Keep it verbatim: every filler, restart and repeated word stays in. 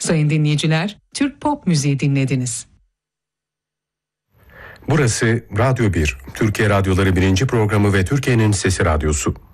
Sayın dinleyiciler, Türk pop müziği dinlediniz. Burası Radyo bir, Türkiye Radyoları birinci programı ve Türkiye'nin Sesi Radyosu.